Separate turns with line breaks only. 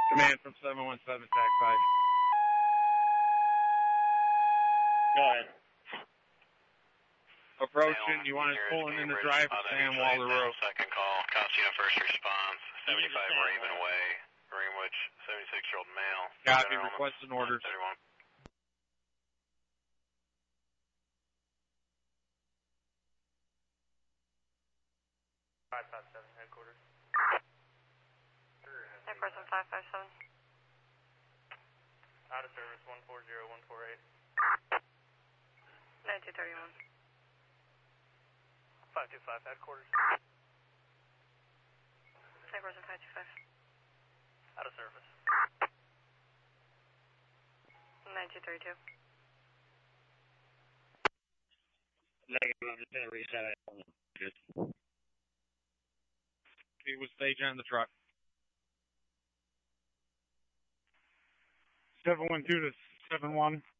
Command from 717, TAC 5.
Go ahead.
Approaching, you want us pulling in the drive of Sam Waller Road.
Second call, Costina first response, 75 Raven Way, Greenwich, 76-year-old male.
Copy, requesting orders.
31.
557, headquarters.
Hey, person 557.
Out of service, 140148.
9231.
525, headquarters.
Hey, person 525.
Out of service.
9232.
Negative, I'm just going to reset it. Good.
He was staging on the truck. 712 to 71.